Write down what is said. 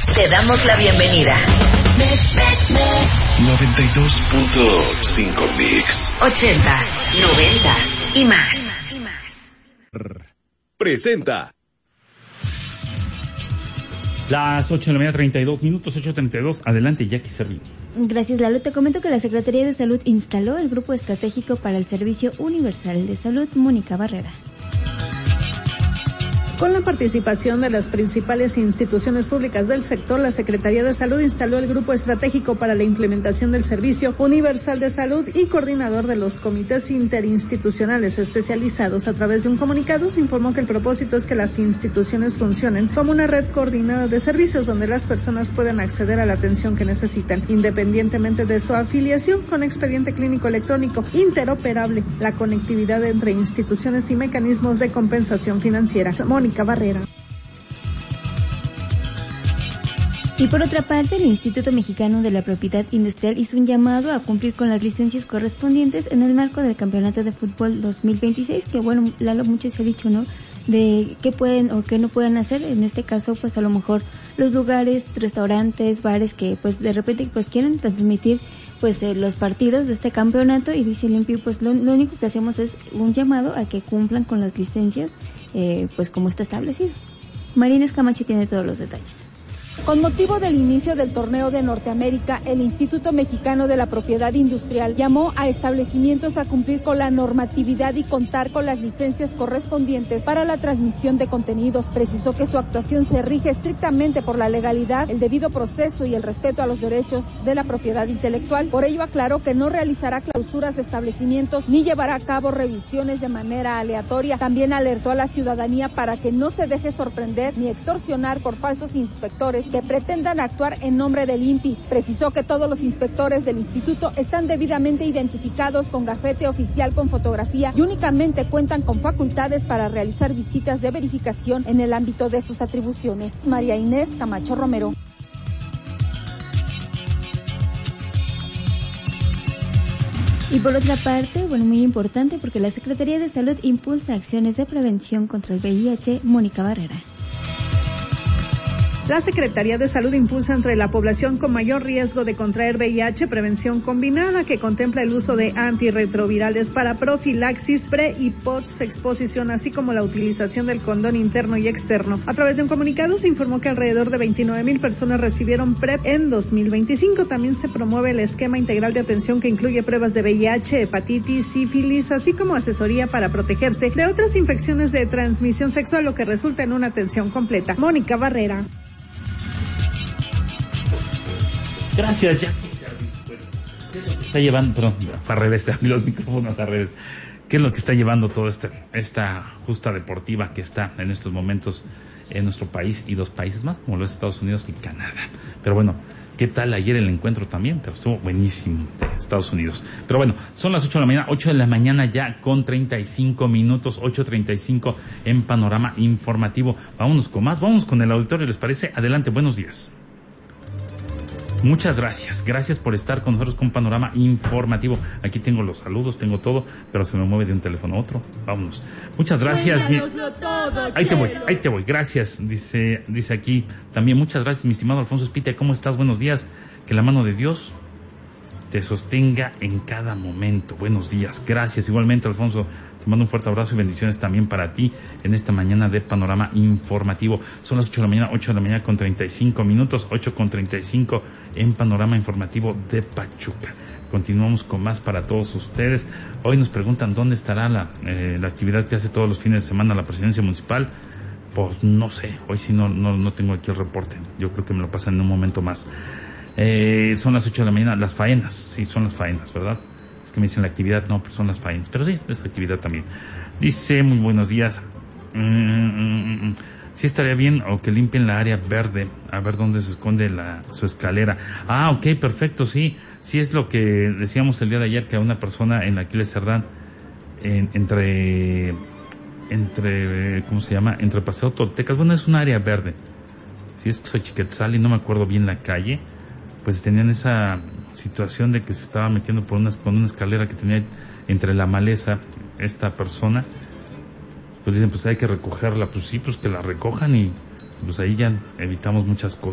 Te damos la bienvenida. 92.5 Mix. 80s, 90s y más. Presenta. Las 8:32 8:32. Adelante, Jackie Servín. Gracias, Lalo. Te comento que la Secretaría de Salud instaló el Grupo Estratégico para el Servicio Universal de Salud, Mónica Barrera. Con la participación de las principales instituciones públicas del sector, la Secretaría de Salud instaló el Grupo Estratégico para la Implementación del Servicio Universal de Salud y coordinador de los comités interinstitucionales especializados. A través de un comunicado se informó que el propósito es que las instituciones funcionen como una red coordinada de servicios donde las personas puedan acceder a la atención que necesitan, independientemente de su afiliación, con expediente clínico electrónico interoperable, la conectividad entre instituciones y mecanismos de compensación financiera. Mónica Barrera. Y por otra parte, el Instituto Mexicano de la Propiedad Industrial hizo un llamado a cumplir con las licencias correspondientes en el marco del Campeonato de Fútbol 2026, que bueno, Lalo, mucho se ha dicho, ¿no?, de qué pueden o qué no pueden hacer. En este caso, pues a lo mejor los lugares, restaurantes, bares que pues de repente pues quieren transmitir pues los partidos de este campeonato, y dice el INPI, pues lo único que hacemos es un llamado a que cumplan con las licencias pues como está establecido. Marina Escamacho tiene todos los detalles. Con motivo del inicio del torneo de Norteamérica, el Instituto Mexicano de la Propiedad Industrial llamó a establecimientos a cumplir con la normatividad y contar con las licencias correspondientes para la transmisión de contenidos. Precisó que su actuación se rige estrictamente por la legalidad, el debido proceso y el respeto a los derechos de la propiedad intelectual. Por ello aclaró que no realizará clausuras de establecimientos ni llevará a cabo revisiones de manera aleatoria. También alertó a la ciudadanía para que no se deje sorprender ni extorsionar por falsos inspectores que pretendan actuar en nombre del INPI. Precisó que todos los inspectores del instituto están debidamente identificados con gafete oficial con fotografía y únicamente cuentan con facultades para realizar visitas de verificación en el ámbito de sus atribuciones. María Inés Camacho Romero. Y por otra parte, bueno, muy importante, porque la Secretaría de Salud impulsa acciones de prevención contra el VIH, Mónica Barrera. La Secretaría de Salud impulsa entre la población con mayor riesgo de contraer VIH prevención combinada, que contempla el uso de antirretrovirales para profilaxis, pre y post exposición, así como la utilización del condón interno y externo. A través de un comunicado se informó que alrededor de 29,000 personas recibieron PrEP en 2025. También se promueve el esquema integral de atención que incluye pruebas de VIH, hepatitis, sífilis, así como asesoría para protegerse de otras infecciones de transmisión sexual, lo que resulta en una atención completa. Mónica Barrera. Gracias, Jackie. Pues, ¿qué es lo que está llevando? Perdón, Farreres, los micrófonos al revés. ¿Qué es lo que está llevando toda esta justa deportiva que está en estos momentos en nuestro país y dos países más, como lo es Estados Unidos y Canadá? Pero bueno, ¿qué tal ayer el encuentro también? Pero estuvo buenísimo de Estados Unidos. Pero bueno, son las 8 de la mañana, 8 de la mañana ya con 35 minutos, 8:35 en Panorama Informativo. Vámonos con más, vámonos con el auditorio, ¿les parece? Adelante, buenos días. Muchas gracias por estar con nosotros con Panorama Informativo. Aquí tengo los saludos, tengo todo, pero se me mueve de un teléfono a otro. Vámonos. Muchas gracias. Ahí te voy. Gracias. Dice aquí también, muchas gracias, mi estimado Alfonso Espite. ¿Cómo estás? Buenos días. Que la mano de Dios te sostenga en cada momento. Buenos días. Gracias. Igualmente, Alfonso, te mando un fuerte abrazo y bendiciones también para ti en esta mañana de Panorama Informativo. Son las 8 de la mañana, 8 de la mañana con 35 minutos, 8:35 en Panorama Informativo de Pachuca. Continuamos con más para todos ustedes. Hoy nos preguntan dónde estará la actividad que hace todos los fines de semana la presidencia municipal. Pues no sé, hoy sí no tengo aquí el reporte. Yo creo que me lo pasan en un momento más. Son las 8 de la mañana, las faenas, sí, son las faenas, ¿verdad? Es que me dicen la actividad, no, pero son las faenas, pero sí, es actividad también. Dice, muy buenos días, sí estaría bien o que limpien la área verde, a ver dónde se esconde su escalera. Ah, ok, perfecto, sí es lo que decíamos el día de ayer, que a una persona en Aquiles Cerdán, entre ¿cómo se llama? Entre Paseo Toltecas, bueno, es un área verde, si es Xochiquetzal y no me acuerdo bien la calle, pues tenían esa situación de que se estaba metiendo con una escalera que tenía entre la maleza esta persona. Pues dicen, pues hay que recogerla. Pues sí, pues que la recojan y pues ahí ya evitamos muchas cosas.